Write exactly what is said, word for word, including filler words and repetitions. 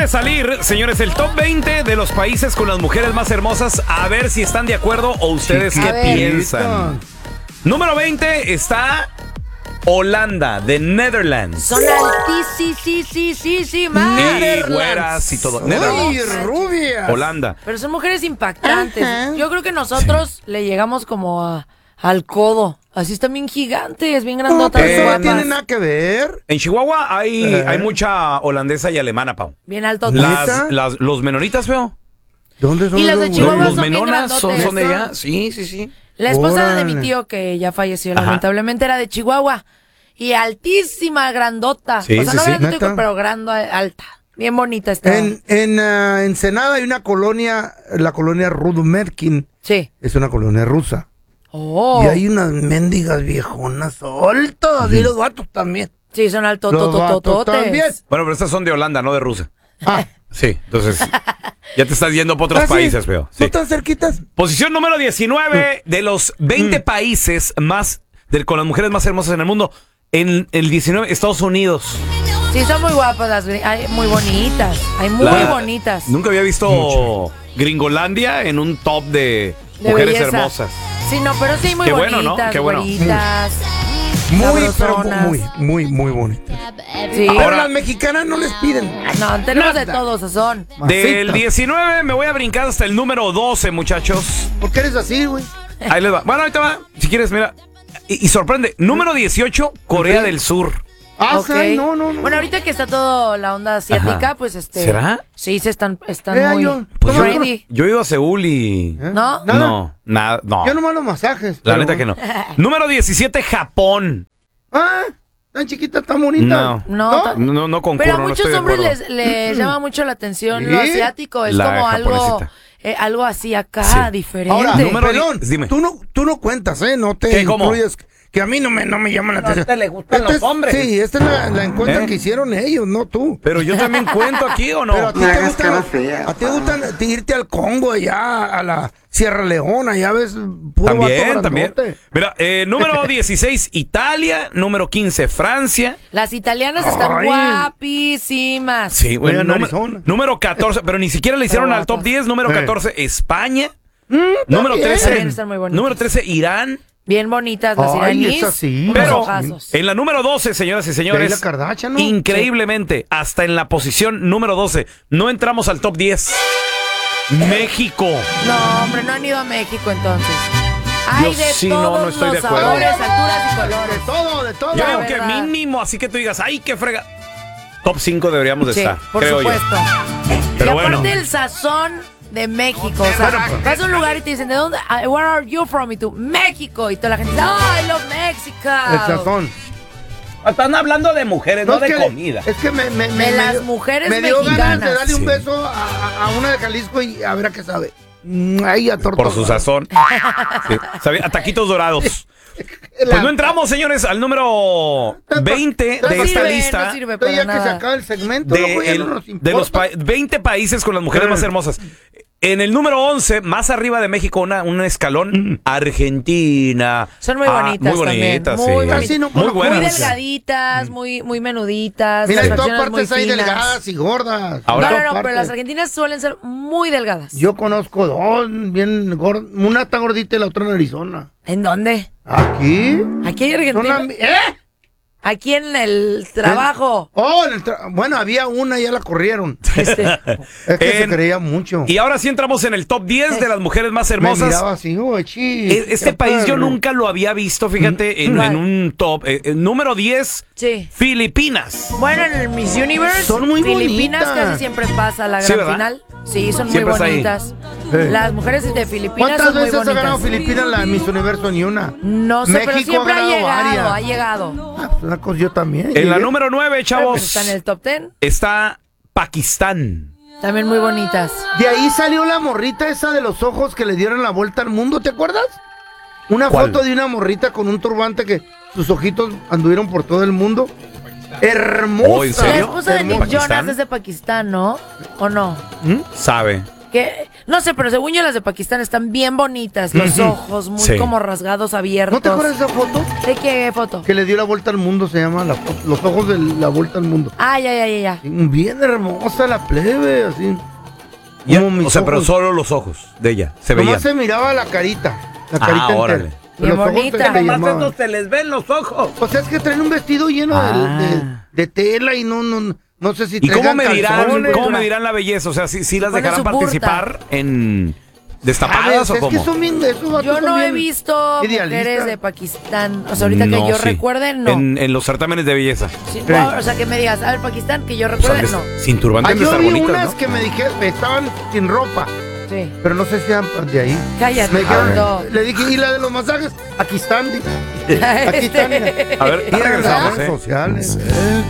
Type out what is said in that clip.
de salir, señores, el top veinte de los países con las mujeres más hermosas. A ver si están de acuerdo o ustedes qué piensan. Número veinte está Holanda, de Netherlands. Son altísimas. Y güeras y todo. Uy, rubias. Holanda. Pero son mujeres impactantes. Ajá. Yo creo que nosotros sí. le llegamos como a, al codo. Así están bien gigantes, bien grandotas. No, pero no tiene nada que ver. En Chihuahua hay, eh. hay mucha holandesa y alemana, Pau. Bien alto. Las, las, los menonitas, feo. ¿Dónde son y los de Chihuahua los son menonas son, son de allá? Sí, sí, sí. La esposa Órale. de mi tío, que ya falleció, Ajá. lamentablemente, era de Chihuahua. Y altísima, grandota. Sí, o sea, sí, no sí. grandota, pero grande, alta. Bien bonita está. En, en uh, Ensenada hay una colonia, la colonia Rudmerkin. Sí. Es una colonia rusa. Oh. Y hay unas mendigas viejonas altas. Y los vatos también. Sí, son altos, los vatos también. Bueno, pero estas son de Holanda, no de Rusia. Ah. Sí, entonces ya te estás yendo por otros ¿Ah, países, sí? veo. Sí. ¿No están cerquitas? Posición número diecinueve mm. de los veinte mm. países más, de, con las mujeres más hermosas en el mundo. En el diecinueve, Estados Unidos. Sí, son muy guapas, las, hay muy bonitas. Hay muy La, bonitas. Nunca había visto Mucho. Gringolandia en un top de, de mujeres belleza. hermosas. Sí, no, pero sí muy Qué bonitas, bueno, ¿no? Qué bueno. bonitas. Muy, pero muy, muy, muy bonita. Sí. Ahora las mexicanas no les piden. No, tenemos Nada. de todos, Sazón. Del diecinueve me voy a brincar hasta el número doce, muchachos. ¿Por qué eres así, güey? Ahí les va. Bueno, ahorita va. Si quieres, mira. Y, y sorprende. Número dieciocho, Corea okay. del Sur. Ah, okay. no, no, no. Bueno, ahorita que está todo la onda asiática, Ajá. pues este. ¿Será? Sí, se están, están eh, muy yo, pues ready. Yo, yo he ido a Seúl y. ¿Eh? ¿No? ¿Nada? No, nada, no. Yo nomás los masajes. La neta que no. Número diecisiete, Japón. Ah, tan chiquita, tan bonita. No, no, no, no, no concurro. Pero a no muchos hombres les, les llama mucho la atención ¿Sí? lo asiático. Es la como algo, eh, algo así acá, sí. diferente. Ahora, número perdón, dime. Tú no, tú no cuentas, ¿eh? No te ¿Qué, cómo? incluyes. Que a mí no me, no me llama la no atención. No te le gustan esta los es, hombres. Sí, esta es la, la encuesta ¿Eh? que hicieron ellos, no tú. Pero yo también cuento aquí, ¿o no? Pero a ti no te gusta, fea, a ti te gusta irte al Congo allá, a la Sierra Leona, ya ves, puro También, también. Mira, eh, número dieciséis, Italia. Número quince, Francia. Las italianas están Ay. guapísimas. Sí, bueno, número, número catorce, pero ni siquiera le hicieron al top diez. Número catorce, España. Mm, número trece, muy número trece, Irán. Bien bonitas las iraníes. Sí. Pero en la número doce, señoras y señores, Kardashian, ¿no? increíblemente, sí. hasta en la posición número doce, no entramos al top diez. México. No, hombre, no han ido a México entonces. Hay Yo de sí, todos no, no estoy los de acuerdo. sabores, alturas y colores. De todo, de todo. Yo digo que mínimo, así que tú digas, ay, qué frega. Top cinco deberíamos de sí, estar, por creo supuesto. yo. Pero y bueno. aparte el sazón de México, o sea, bueno, pues, vas a un lugar y te dicen, ¿de dónde? Where are you from? Y tú, México. Y toda la gente dice, oh, I love Mexico. El sazón. Están hablando de mujeres, no, no de que, comida. Es que me, me, de me, las me, mujeres me dio mexicanas. ganas de darle sí. un beso a, a una de Jalisco y a ver a qué sabe. Ay, a torta. Por su sazón. Sí. ¿Sabe? A taquitos dorados. Pues no entramos, señores, al número veinte no de sirve, esta lista. No sirve para ya nada. que se acaba el segmento. De, no, el, no nos de los pa veinte países con las mujeres más hermosas. En el número once, más arriba de México, una, un escalón, Argentina. Son muy bonitas, ah, muy bonitas, sí. Muy, bonitas. No, muy buenas. Muy delgaditas, muy, muy menuditas. Mira, en todas partes hay delgadas y gordas. Ahora, no, no, no, pero las argentinas suelen ser muy delgadas. Yo conozco dos bien gordas. Una está gordita y la otra en Arizona. ¿En dónde? ¿Aquí? Aquí hay argentinas. ¿Eh? Aquí en el trabajo. ¿En? Oh, en el tra bueno, había una y ya la corrieron. Este. Es que en, se creía mucho. Y ahora sí entramos en el top diez de las mujeres más hermosas. Me miraba así, oh, chi, este país perro. Yo nunca lo había visto, fíjate, en, en un top. Eh, número diez, sí. Filipinas. Bueno, en el Miss Universe, son muy Filipinas bonitas. Casi siempre pasa la gran sí, final. Sí, son siempre muy bonitas. Eh. Las mujeres de Filipinas ¿Cuántas son muy veces bonitas? ha ganado Filipinas la Miss Universo? Ni una. No sé, México pero siempre ha, ha llegado, varias. ha llegado. Ah, pues una cosa yo también. En llegué. la número nueve, chavos. Pues está en el top diez. Está Pakistán. También muy bonitas. De ahí salió la morrita esa de los ojos que le dieron la vuelta al mundo, ¿te acuerdas? Una ¿Cuál? foto de una morrita con un turbante que sus ojitos anduvieron por todo el mundo. Hermosa. Oh, ¿en serio? La esposa de Nick ¿Pakistán? Jonas es de Pakistán, ¿no? ¿O no? ¿Mm? Sabe. Que, no sé, pero según yo las de Pakistán están bien bonitas. Los uh-huh. ojos muy sí. como rasgados, abiertos. ¿No te acuerdas de esa foto? ¿De qué foto? Que le dio la vuelta al mundo, se llama la foto, los ojos de la vuelta al mundo. Ah, ya, ya, ya, ya. Bien hermosa la plebe, así. Ya, o sea, ojos. Pero solo los ojos de ella se veían. Nomás se miraba la carita, la carita ah, órale. entera. Bien bonita. Nomás estos se les ven los ojos. O sea, es que traen un vestido lleno ah. de, de, de tela y no, no, no sé si ¿Y cómo me dirán, cómo me dirán la belleza? O sea, si, si las dejarán participar en destapadas o es cómo. Que son bien, esos yo no he visto mujeres de Pakistán. O sea, ahorita no, que yo sí. recuerde, no. En, en los certámenes de belleza. Sí, sí. O, o sea, que me digas, a ver, Pakistán, que yo recuerde, o sea, no. Sin turbante de estar bonitas, unas ¿no? que me dijeron, estaban sin ropa. Sí. Pero no sé si eran de ahí. Cállate. Me dijeron, no. Le dije, ¿y la de los masajes? Aquí están. Aquí están. A ver, regresamos, ¿eh? Sociales.